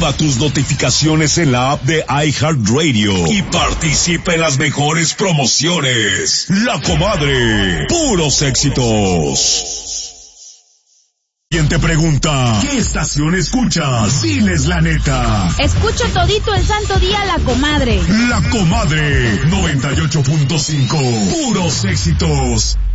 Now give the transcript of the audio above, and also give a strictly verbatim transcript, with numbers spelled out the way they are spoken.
Activa tus notificaciones en la app de iHeartRadio y participa en las mejores promociones. La Comadre, puros éxitos. Siguiente pregunta, ¿qué estación escuchas? Diles la neta. Escucho todito el santo día La Comadre. La Comadre, noventa y ocho punto cinco, puros éxitos.